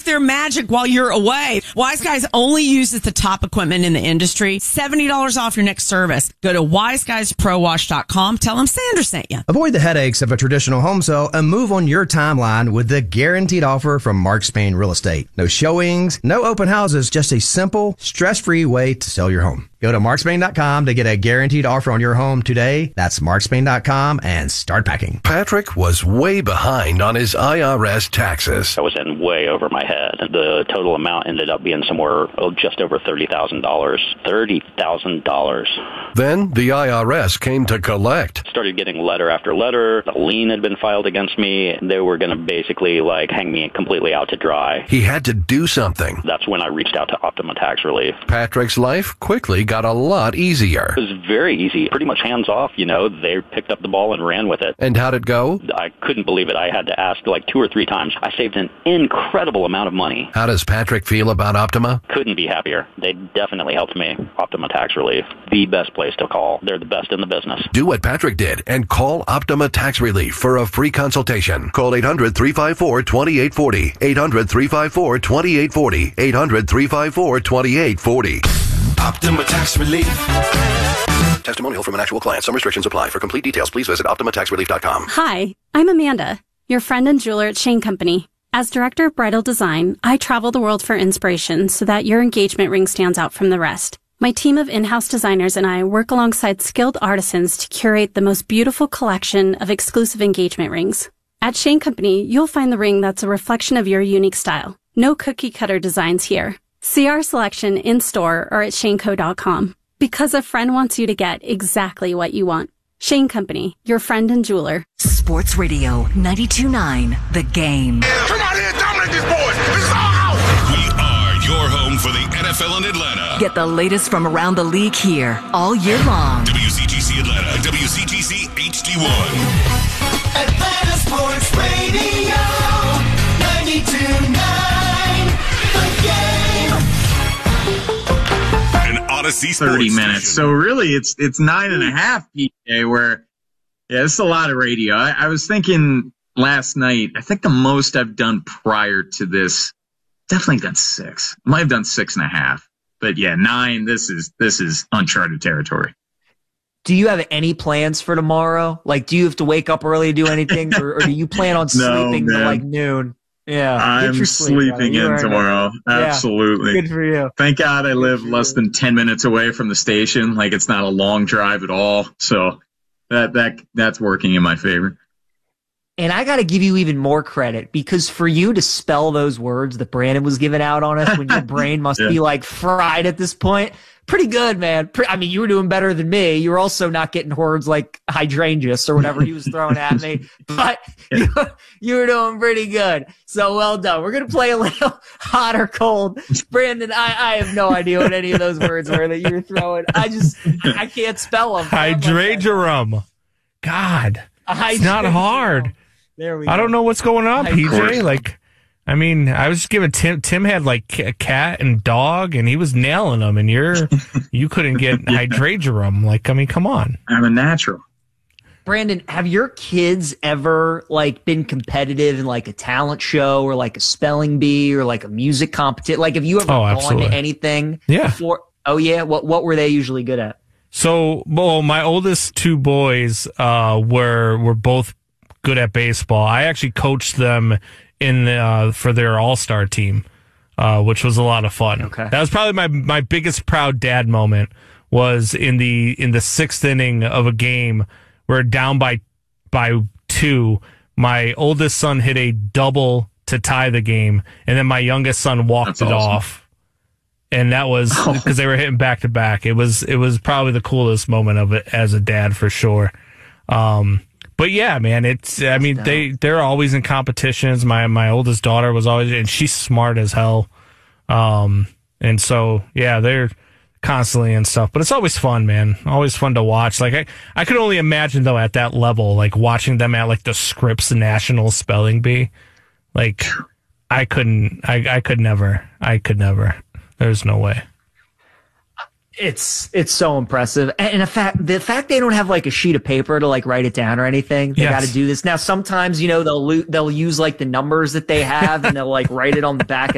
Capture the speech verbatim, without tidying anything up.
their magic while you're away. Wise Guys only uses the top equipment in the industry. seventy dollars off your next service. Go to wise guys pro wash dot com. Tell them Sandra sent you. Avoid the headaches of a traditional home sale and move on your timeline with the guaranteed offer from Mark Spain Real Estate. No showings, no open houses, just a simple, stress-free way to sell your home. Go to mark spain dot com to get a guaranteed offer on your home today. That's mark spain dot com and start packing. Patrick was way behind on his I R S taxes. I was in way over my head. The total amount ended up being somewhere oh, just over thirty thousand dollars. thirty thousand dollars. Then the I R S came to collect. Started getting letter after letter. A lien had been filed against me. They were going to basically like hang me completely out to dry. He had to do something. That's when I reached out to Optima Tax Relief. Patrick's life quickly got a lot easier. It was very easy, pretty much hands off, you know. They picked up the ball and ran with it. And how'd it go? I couldn't believe it. I had to ask like two or three times. I saved an incredible amount of money. How does Patrick feel about Optima? Couldn't be happier. They definitely helped me. Optima Tax Relief, the best place to call. They're the best in the business. Do what Patrick did and call Optima Tax Relief for a free consultation. Call eight hundred, three five four, two eight four zero. eight hundred, three five four, two eight four zero. eight hundred, three five four, two eight four zero. Optima Tax Relief. Testimonial from an actual client. Some restrictions apply. For complete details, please visit optima tax relief dot com. Hi, I'm Amanda, your friend and jeweler at Shane Company. As director of bridal design, I travel the world for inspiration so that your engagement ring stands out from the rest. My team of in-house designers and I work alongside skilled artisans to curate the most beautiful collection of exclusive engagement rings. At Shane Company, you'll find the ring that's a reflection of your unique style. No cookie-cutter designs here. See our selection in-store or at shane co dot com. Because a friend wants you to get exactly what you want. Shane Company, your friend and jeweler. Sports Radio ninety-two point nine, The Game. Come out here and dominate these boys. It's all out. We are your home for the N F L in Atlanta. Get the latest from around the league here all year long. W C T C Atlanta and W C T C H D one. Atlanta Sports Radio ninety-two point nine, The Game. Odyssey Sports thirty minutes. Station. So really, it's it's nine and a half P K. Where, yeah, it's a lot of radio. I, I was thinking last night. I think the most I've done prior to this, definitely done six. Might have done six and a half. But yeah, nine. This is this is uncharted territory. Do you have any plans for tomorrow? Like, do you have to wake up early to do anything, or, or do you plan on No, sleeping man. till like noon? Yeah, I'm get your sleep, brother. sleeping You in are- tomorrow. Yeah, Absolutely. good for you. Thank God I live less than ten minutes away from the station. Like, it's not a long drive at all. So that that that's working in my favor. And I got to give you even more credit, because for you to spell those words that Brandon was giving out on us when your brain must Yeah. be like fried at this point, pretty good, man. Pre- I mean, you were doing better than me. You were also not getting words like hydrangeas or whatever he was throwing at me, but you, you were doing pretty good. So well done. We're going to play a little hot or cold. Brandon, I, I have no idea what any of those words were that you were throwing. I just, I can't spell them. Hydragerum. God, it's not hard. There we I go. don't know what's going on, P J. course. Like, I mean, I was just giving Tim. Tim had like a cat and dog, and he was nailing them, and you're you couldn't get hydragerum. Like, I mean, come on. I'm a natural. Brandon, have your kids ever like been competitive in like a talent show or like a spelling bee or like a music competition? Like, have you ever Oh, gone absolutely. to anything? Yeah. Before? Oh yeah. What What were they usually good at? So, well, my oldest two boys uh, were were both good at baseball. I actually coached them in uh, for their all star team, uh, which was a lot of fun. Okay. That was probably my my biggest proud dad moment. Was in the in the sixth inning of a game. We're down by by two. My oldest son hit a double to tie the game, and then my youngest son walked That's it awesome. off. And that was because they were hitting back to back. It was it was probably the coolest moment of it as a dad for sure. Um, but yeah, man, it's I mean they they're always in competitions. My my oldest daughter was always, and she's smart as hell. Um, and so yeah, they're constantly and stuff, but it's always fun, man. Always fun to watch. Like I, I could only imagine though at that level, like watching them at like the Scripps National Spelling Bee. Like I couldn't, I, I could never, I could never. There's no way. It's it's so impressive, and the fact the fact they don't have like a sheet of paper to like write it down or anything. They Yes. got to do this now. Sometimes you know they'll lo- they'll use like the numbers that they have, and they'll like write it on the back of